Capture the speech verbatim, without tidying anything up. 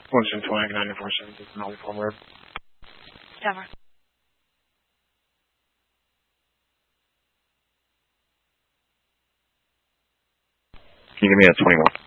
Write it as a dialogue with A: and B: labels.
A: one twenty, nine four seven, Denali Farm Road.
B: Denver.
C: Can you give me a twenty-one?